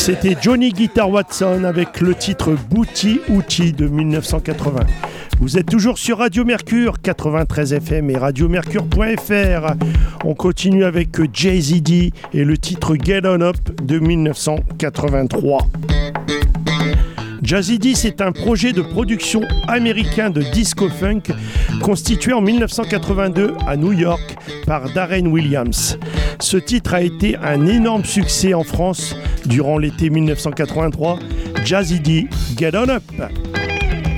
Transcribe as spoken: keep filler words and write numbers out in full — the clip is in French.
C'était Johnny Guitar Watson avec le titre Booty Outi de mille neuf cent quatre-vingts. Vous êtes toujours sur Radio Mercure quatre-vingt-treize F M et radio mercure point f r. On continue avec Jay-Z D et le titre Get On Up de mille neuf cent quatre-vingt-trois. Jay-Z D, c'est un projet de production américain de disco-funk constitué en mille neuf cent quatre-vingt-deux à New York par Darren Williams. Ce titre a été un énorme succès en France durant l'été mille neuf cent quatre-vingt-trois. Jay-Z D, Get On Up.